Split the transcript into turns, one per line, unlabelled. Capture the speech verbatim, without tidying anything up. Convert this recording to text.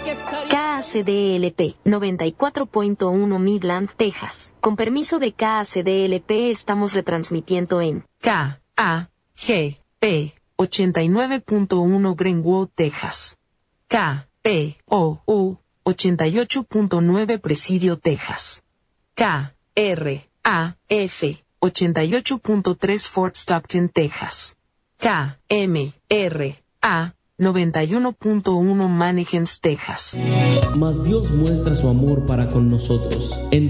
K A C D L P, noventa y cuatro punto uno Midland, Texas. Con permiso de K A C D L P estamos retransmitiendo en
K A G P ochenta y nueve punto uno Greenwood, Texas. K P O U ochenta y ocho punto nueve Presidio, Texas. K R A F ochenta y ocho punto tres Fort Stockton, Texas. K M R A noventa y uno punto uno Mannington, Texas.
Mas Dios muestra su amor para con nosotros en